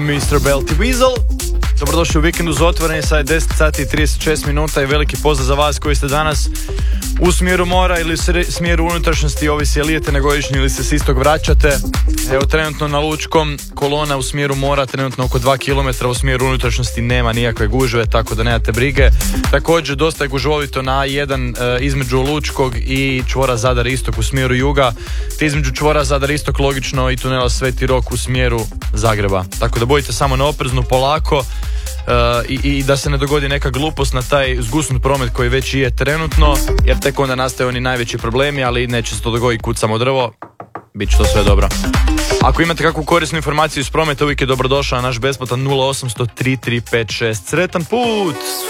Mr. Belty Weasel. Dobrodošli u Vikendu uz otvorenje, sad je 10 sati i 36 minuta i veliki pozdrav za vas koji ste danas u smjeru mora ili u smjeru unutrašnjosti, ovisi je lijete na godišnji ili se s istog vraćate. Evo trenutno na Lučkom kolona u smjeru mora, trenutno oko 2 km, u smjeru unutrašnjosti nema nikakve gužve, tako da nemate brige. Također dosta je gužvovito na A1 između Lučkog i čvora Zadar Istok u smjeru juga, te između čvora Zadar Istok logično i tunela Sveti Rok u smjeru Zagreba. Tako da budite samo na opreznu, polako. I da se ne dogodi neka glupost na taj zgusnut promet koji već je trenutno, jer tek onda nastaju oni najveći problemi, ali neće se to dogoditi kud samo drvo, bit će to sve dobro. Ako imate kakvu korisnu informaciju iz prometa, uvijek je dobrodošla na naš besplatan 0800 3356. Sretan put!